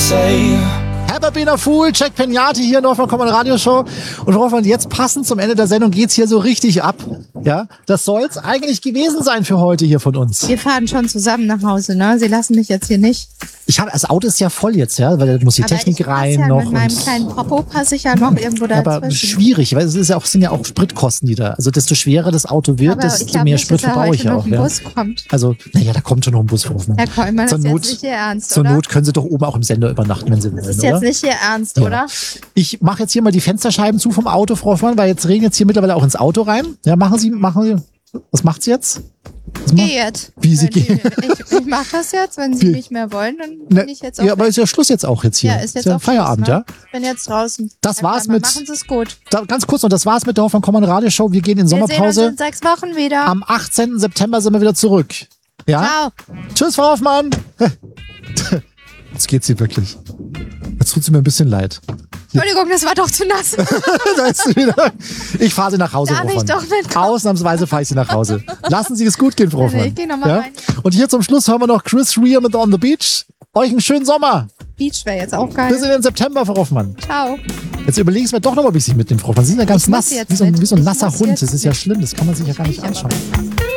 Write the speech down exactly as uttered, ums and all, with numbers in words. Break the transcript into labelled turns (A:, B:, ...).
A: say.
B: Never been a fool, Jack Pegnati hier in der Hoffmann Common Radio Show. Und Hoffmann, jetzt passend zum Ende der Sendung geht's hier so richtig ab. Ja, das soll's eigentlich gewesen sein für heute hier von uns.
C: Wir fahren schon zusammen nach Hause, ne? Sie lassen mich jetzt hier nicht.
B: Ich habe, das Auto ist ja voll jetzt, ja, weil da muss die
C: Aber
B: Technik
C: ich pass
B: rein
C: ja
B: noch.
C: Mit meinem kleinen Popo passe ich ja noch irgendwo
B: Aber
C: dazwischen.
B: schwierig, weil es ist ja auch, sind ja auch Spritkosten, die da. Also desto schwerer das Auto wird,
C: Aber
B: desto
C: ich glaub
B: mehr
C: nicht,
B: Sprit
C: dass da
B: verbrauche ich
C: heute
B: ja
C: noch
B: auch.
C: ein
B: Ja.
C: Bus kommt.
B: Also, naja, da kommt schon noch ein Bus verrufen.
C: Herr Kollmann, das
B: zur
C: ist
B: Not,
C: jetzt nicht Ihr Ernst,
B: zur
C: oder?
B: Not können Sie doch oben auch im Sender übernachten, wenn Sie wollen,
C: Das ist
B: oder?
C: jetzt nicht Ihr Ernst,
B: Ja.
C: oder?
B: Ich mache jetzt hier mal die Fensterscheiben zu vom Auto, Frau Hoffmann, weil jetzt regnet es hier mittlerweile auch ins Auto rein. Ja, machen Sie, machen Sie, was macht sie jetzt? Was macht-
C: Geh jetzt.
B: Wie Sie
C: Wenn
B: gehen?
C: Sie- Ich, ich mach das jetzt, wenn Sie
B: Wie?
C: nicht mehr wollen, dann bin
B: Ne,
C: ich jetzt auch
B: ja, aber
C: weg.
B: ist ja Schluss jetzt auch jetzt hier.
C: Ja, ist jetzt
B: ja
C: auch
B: Feierabend,
C: Schluss, ne?
B: ja?
C: Ich bin jetzt draußen.
B: Das
C: Herr
B: war's
C: Kollmann,
B: mit-
C: Machen Sie es gut.
B: Da, ganz kurz noch, das war's mit der Hoffmann Common Radio Show. Wir gehen in
C: Wir sehen
B: Sommerpause.
C: uns in sechs Wochen wieder.
B: Am achtzehnten September sind wir wieder zurück. Ja?
C: Ciao.
B: Tschüss, Frau Hoffmann. Jetzt geht's sie wirklich. Jetzt tut sie mir ein bisschen leid.
C: Entschuldigung, das war doch zu nass.
B: Da ist sie wieder. Ich fahre sie nach Hause,
C: Darf
B: Frau
C: ich
B: Hoffmann.
C: doch mitkommen?
B: Ausnahmsweise fahre ich sie nach Hause. Lassen Sie es gut gehen, Frau
C: Nee,
B: Hoffmann.
C: ich geh noch mal rein.
B: Und hier zum Schluss hören wir noch Chris Rea mit On the Beach. Euch einen schönen Sommer.
C: Beach wäre jetzt auch
B: Bis
C: geil.
B: in den September, Frau Hoffmann.
C: Ciao.
B: Jetzt überlegen Sie mir doch noch mal, ob ich Sie mitnehme, Frau Hoffmann. Sie sind ja ganz
C: Ich muss
B: nass.
C: jetzt
B: Wie so, ein-
C: mit.
B: wie so ein
C: Ich
B: nasser
C: muss
B: Hund.
C: jetzt
B: Das ist ja
C: mit.
B: schlimm. Das kann man sich ja gar nicht
C: Ich aber.
B: anschauen.